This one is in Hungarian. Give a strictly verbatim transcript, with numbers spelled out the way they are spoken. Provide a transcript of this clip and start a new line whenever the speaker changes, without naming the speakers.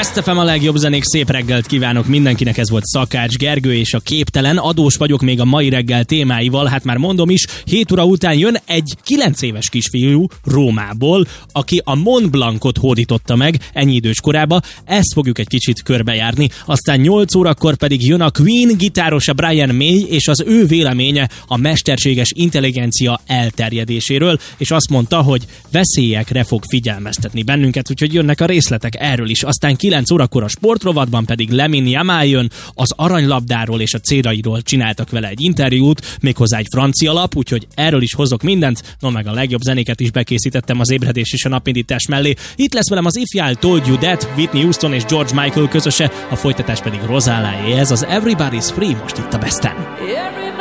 Best ef em a legjobb zenék, szép reggelt kívánok mindenkinek, ez volt Szakács Gergő és a Képtelen. Adós vagyok még a mai reggel témáival, hát már mondom is, hét óra után jön egy kilenc éves kisfiú Rómából, aki a Mont Blancot hódította meg ennyi idős korába, ezt fogjuk egy kicsit körbejárni. Aztán nyolc órakor pedig jön a Queen gitárosa Brian May, és az ő véleménye a mesterséges intelligencia elterjedéséről, és azt mondta, hogy veszélyekre fog figyelmeztetni bennünket, úgyhogy jönnek a részletek erről is. Aztán kilenc órakor a sportrovatban pedig Lamine Yamal jön, az aranylabdáról és a célairól csináltak vele egy interjút, méghozzá egy francia lap, úgyhogy erről is hozok mindent, no meg a legjobb zenéket is bekészítettem az ébredés és a napindítás mellé. Itt lesz velem az If I Told You That, Whitney Houston és George Michael közöse, a folytatás pedig Rozáláé, ez az Everybody's Free most itt a Besten.